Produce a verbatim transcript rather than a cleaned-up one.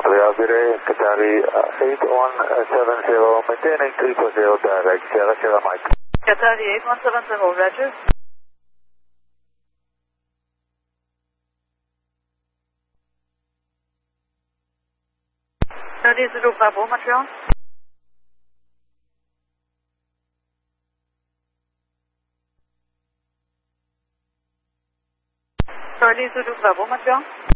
Alvire, Qatari uh, eight one seven zero, maintaining three four zero direct, Sierra Sierra Mike. Qatari eight one seven zero, Roger. Charlie Zulu Bravo, Montreal. Charlie Zulu Bravo, Montreal.